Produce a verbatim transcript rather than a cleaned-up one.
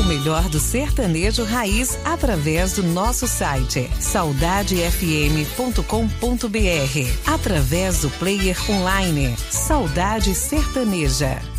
O melhor do sertanejo raiz através do nosso site saudade f m ponto com ponto b r, através do player online Saudade Sertaneja.